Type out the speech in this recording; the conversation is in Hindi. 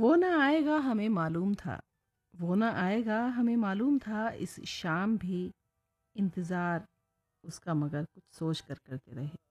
वो ना आएगा हमें मालूम था, वो ना आएगा हमें मालूम था, इस शाम भी इंतज़ार उसका मगर कुछ सोच कर करते रहे।